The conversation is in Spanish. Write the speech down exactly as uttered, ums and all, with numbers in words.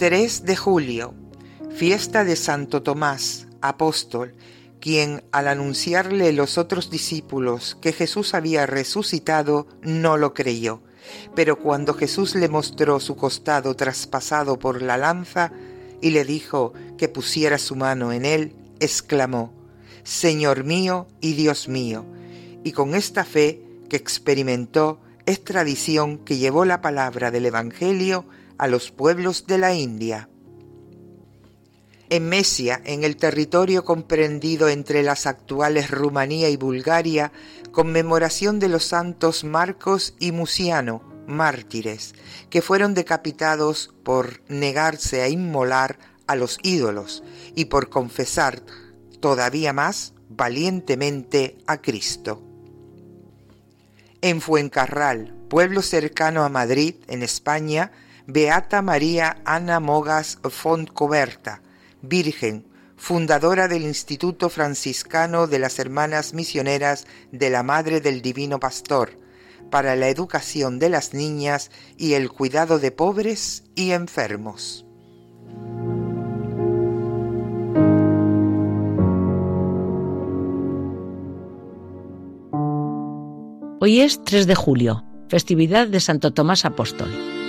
tres de julio, fiesta de Santo Tomás, apóstol, quien al anunciarle los otros discípulos que Jesús había resucitado, no lo creyó. Pero cuando Jesús le mostró su costado traspasado por la lanza y le dijo que pusiera su mano en él, exclamó: Señor mío y Dios mío. Y con esta fe que experimentó, es tradición que llevó la palabra del Evangelio a los pueblos de la India. En Mesia, en el territorio comprendido entre las actuales Rumanía y Bulgaria, conmemoración de los santos Marcos y Musiano, mártires, que fueron decapitados por negarse a inmolar a los ídolos y por confesar todavía más valientemente a Cristo. En Fuencarral, pueblo cercano a Madrid, en España, Beata María Ana Mogas Fontcoberta, Virgen, fundadora del Instituto Franciscano de las Hermanas Misioneras de la Madre del Divino Pastor, para la educación de las niñas y el cuidado de pobres y enfermos. Hoy es tres de julio, festividad de Santo Tomás Apóstol.